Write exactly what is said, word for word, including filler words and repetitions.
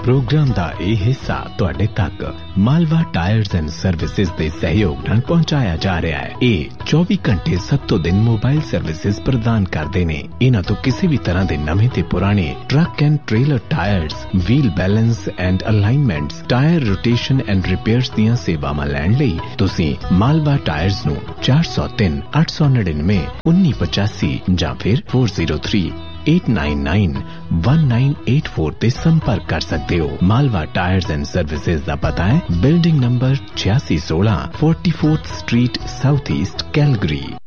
Programme दा ये हिस्सा तुहाडे तक मालवा टायर्स एंड सर्विसेज दे सहयोग नाल पहुंचाया जा रहा है। ये चौबीस घंटे सत्तो दिन मोबाइल सर्विसेज प्रदान करते ने। इन्हां तो किसी भी तरह के नवे ते पुराने truck and trailer tyres, wheel balance and alignments, tyre rotation and repairs दियां सेवावां लैण लई तुसीं मालवा टायर्स नूं चार सौ तीन अठ सौ नड़िनवे उन्नी पचासी जां फिर four zero three eight nine nine one nine eight four ते संपर्क कर सकते हो। मालवा टायर्स एंड सर्विसेज दा पता है बिल्डिंग नंबर छियासी सोलह forty fourth street south east Calgary.